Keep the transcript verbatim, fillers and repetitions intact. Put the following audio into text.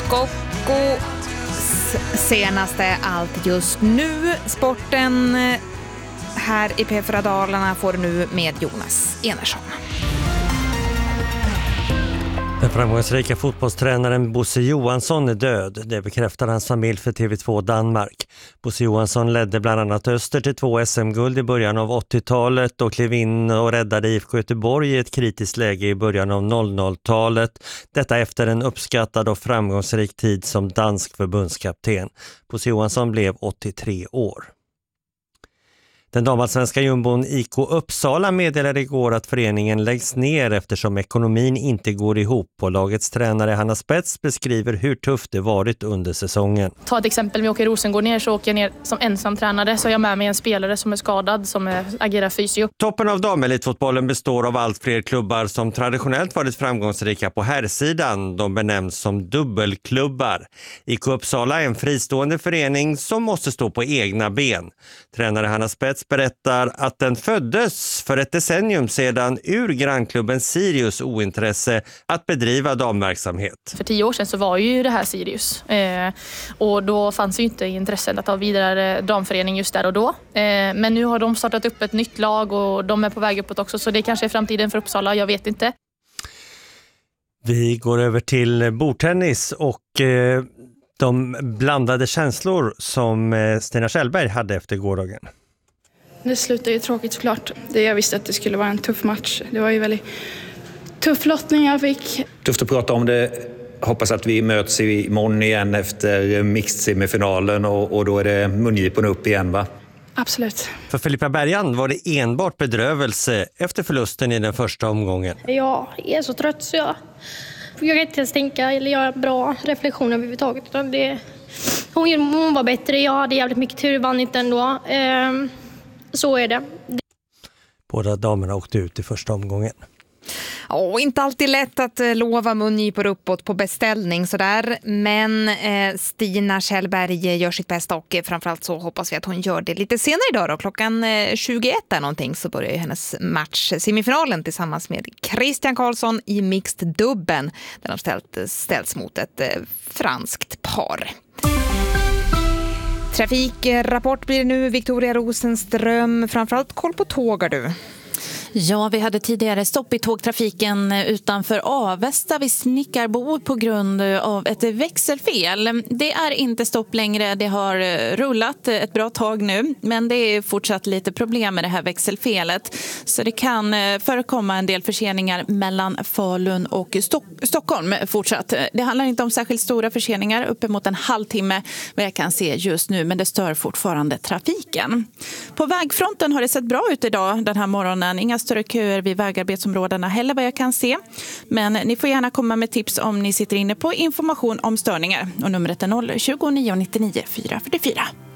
Skocko senaste allt just nu. Sporten här i P fyra Dalarna får nu med Jonas Enersson. Den framgångsrika fotbollstränaren Bosse Johansson är död. Det bekräftar hans familj för T V två Danmark. Bosse Johansson ledde bland annat Öster till två S M-guld i början av åttiotalet och klev in och räddade I F K Göteborg i ett kritiskt läge i början av noll noll-talet. Detta efter en uppskattad och framgångsrik tid som dansk förbundskapten. Bosse Johansson blev åttiotre år. Den damallsvenska jumbon I K Uppsala meddelade igår att föreningen läggs ner eftersom ekonomin inte går ihop, och lagets tränare Hanna Spets beskriver hur tufft det varit under säsongen. Ta ett exempel, vi åker Rosengård ner så åker jag ner som ensam tränare, så har jag med mig en spelare som är skadad som är, agerar fysio. Toppen av damelitfotbollen består av allt fler klubbar som traditionellt varit framgångsrika på herrsidan. De benämns som dubbelklubbar. I K Uppsala är en fristående förening som måste stå på egna ben. Tränare Hanna Spets berättar att den föddes för ett decennium sedan ur grannklubben Sirius ointresse att bedriva damverksamhet. För tio år sedan så var ju det här Sirius eh, och då fanns ju inte intresset att ha vidare damförening just där och då. Eh, men nu har de startat upp ett nytt lag och de är på väg uppåt också, så det kanske är framtiden för Uppsala, jag vet inte. Vi går över till bordtennis och eh, de blandade känslor som eh, Stina Kjellberg hade efter gårdagen. Det slutade ju tråkigt såklart. Det jag visste att det skulle vara en tuff match. Det var ju väldigt tuff lottning jag fick. Tufft att prata om det. Hoppas att vi möts imorgon igen efter mixed-semifinalen och, och då är det mungiporna upp igen, va? Absolut. För Filippa Bergan var det enbart bedrövelse efter förlusten i den första omgången. Jag är så trött så jag försöker inte ens tänka eller göra bra reflektioner överhuvudtaget. Utan det, hon, hon var bättre, jag hade jävligt mycket tur, vann inte ändå. Ehm, så är det. Båda damerna åkte ut i första omgången. Och inte alltid lätt att lova mungipor uppåt på beställning sådär. Men eh, Stina Kjellberg gör sitt bästa och framförallt så hoppas vi att hon gör det lite senare idag då. Klockan eh, tjugoett där någonting så börjar ju hennes match, semifinalen tillsammans med Christian Karlsson i mixed dubben. Där de ställt, ställs mot ett eh, franskt par. Trafikrapport blir nu Victoria Rosenström. Framförallt koll på tågar du. Ja, vi hade tidigare stopp i tågtrafiken utanför Avesta vid Snickarbo på grund av ett växelfel. Det är inte stopp längre, det har rullat ett bra tag nu, men det är fortsatt lite problem med det här växelfelet. Så det kan förekomma en del förseningar mellan Falun och Stock- Stockholm fortsatt. Det handlar inte om särskilt stora förseningar, uppemot en halvtimme vad jag kan se just nu, men det stör fortfarande trafiken. På vägfronten har det sett bra ut idag den här morgonen. Inga större köer vid vägarbetsområdena heller vad jag kan se. Men ni får gärna komma med tips om ni sitter inne på information om störningar. Och numret är noll tjugo nio nittionio fyra fyrtiofyra.